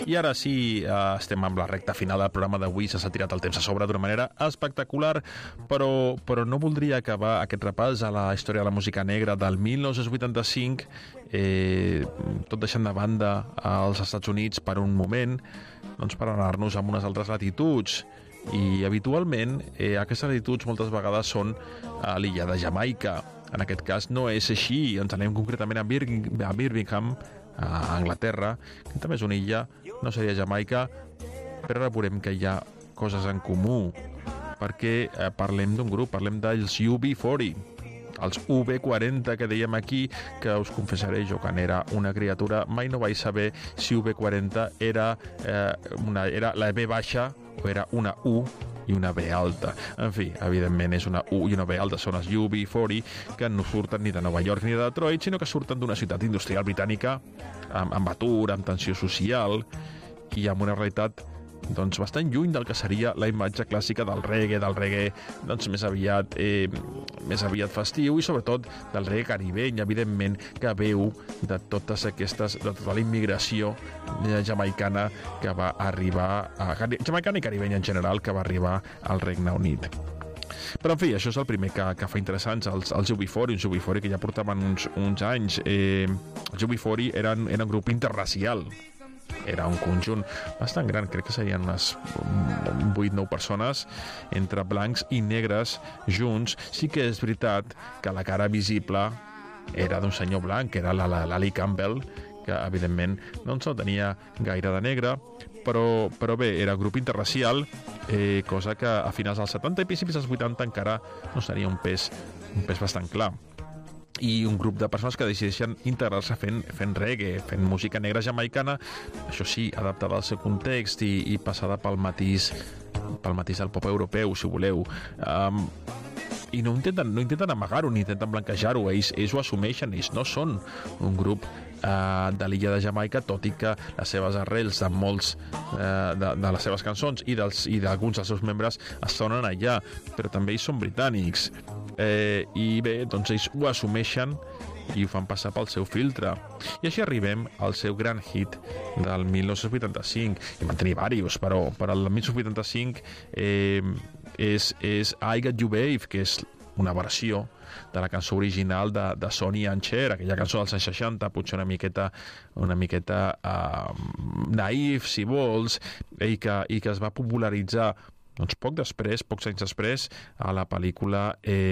I ara sí, estem amb la recta final del programa d'avui, s'ha tirat el temps a sobre d'una manera espectacular, però no voldria acabar aquest repàs a la història de la música negra del 1985, tot deixant de banda als Estats Units per un moment, doncs per anar-nos a unes altres latituds. I habitualment aquestes latituds moltes vegades són a l'illa de Jamaica. En aquest cas no és així, ens anem concretament a Birmingham, a Anglaterra, que també és una illa, no seria Jamaica, però ara veurem que hi ha coses en comú, perquè parlem d'un grup, parlem dels UB40, els UB40 que dèiem aquí, que us confessaré jo que era una criatura, mai no vaig saber si UB40 era la B baixa o era una U i una B alta. En fi, evidentment és una U i una B alta, són els UB40, que no surten ni de Nova York ni de Detroit, sinó que surten d'una ciutat industrial britànica amb atur, amb tensió social i amb una realitat doncs bastant lluny del que seria la imatge clàssica del reggae doncs més aviat festiu, i sobretot del reggae caribeny, evidentment, que veu de tota la immigració jamaicana que va arribar jamaicana i caribenya en general, que va arribar al Regne Unit. Però, en fi, això és el primer que fa interessants els UB40, uns UB40 que ja portaven uns anys. Els UB40 eren un grup interracial, era un conjunt bastant gran, crec que serien unes 8-9 persones, entre blancs i negres junts. Sí que és veritat que la cara visible era d'un senyor blanc, que era l'Ali Campbell, que evidentment no ens tenia gaire de negre, però bé, era un grup interracial, cosa que a finals dels 70 i principis dels 80 encara no seria un pes bastant clar. I un grup de persones que decideixen integrar-se fent reggae, fent música negra jamaicana, això sí, adaptada al seu context i passada pel matís del pop europeu, si voleu. I no intenten amagar-ho ni intenten blanquejar-ho, ells ho assumeixen, ells no són un grup de l'illa de Jamaica, tot i que les seves arrels de molts de les seves cançons i d'alguns dels seus membres es sonen allà, però també ells són britànics, i bé, doncs ells ho assumeixen i ho fan passar pel seu filtre, i així arribem al seu gran hit del 1985, i van tenir diversos, però el 1985 és I Got You Babe, que és una versió de la cançó original de Sonny and Cher, aquella cançó dels anys 60, potser una miqueta naïf, si vols, i que es va popularitzar doncs pocs anys després, a la pel·lícula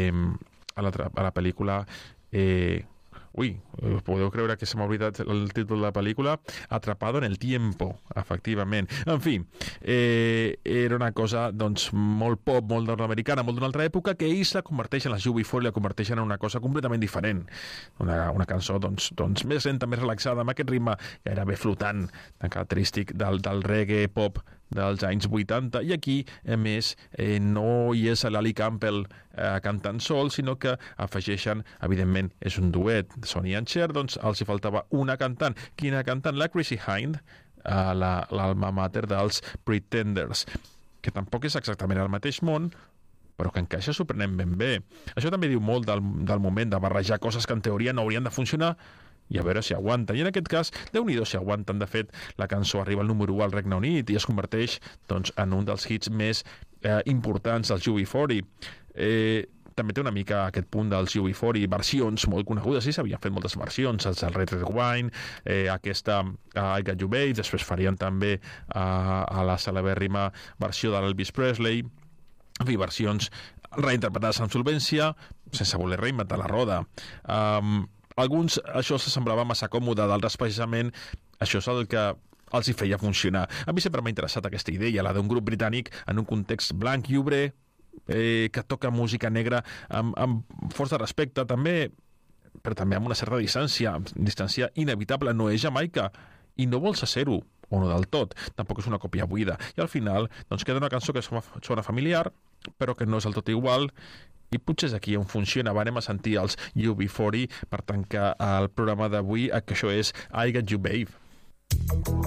podeu creure que se m'ha oblidat el títol de la pel·lícula, Atrapado en el Tiempo, efectivament. En fi, era una cosa doncs molt pop, molt nord-americana, molt d'una altra època, que ells la converteixen, les UB40 la converteixen en una cosa completament diferent, una cançó doncs més lenta, més relaxada, amb aquest ritme gairebé flotant, tan característic del reggae pop dels anys 80, i aquí, a més, no hi és l'Ali Campbell cantant sol, sinó que afegeixen, evidentment, és un duet, Sonny and Cher, doncs els hi faltava una cantant. Quina cantant? La Chrissie Hynde, l'alma mater dels Pretenders, que tampoc és exactament el mateix món, però que encaixa sorprenent ben bé. Això també diu molt del moment de barrejar coses que en teoria no haurien de funcionar, i a veure si aguanten. I en aquest cas, Déu-n'hi-do si aguanten. De fet, la cançó arriba al número 1 al Regne Unit i es converteix doncs, en un dels hits més importants dels UB40. També té una mica aquest punt dels UB40, versions molt conegudes, i s'havien fet moltes versions, els del Red Wine, aquesta I Got You Babe, després farien també a la celebèrrima versió de l'Elvis Presley, en fi, versions reinterpretades amb solvència, sense voler reinventar la roda. Alguns això se semblava massa còmode, d'altres precisament això és el que els hi feia funcionar. A mi sempre m'ha interessat aquesta idea, la d'un grup britànic en un context blanc i obrer, que toca música negra amb força respecte també, però també amb una certa distància inevitable. No és Jamaica i no vol ser-ho, o no del tot, tampoc és una còpia buida, i al final doncs queda una cançó que sona familiar però que no és del tot igual, i potser és aquí on funciona. Anem a sentir els UB40 per tancar el programa d'avui, que això és I Got You Babe.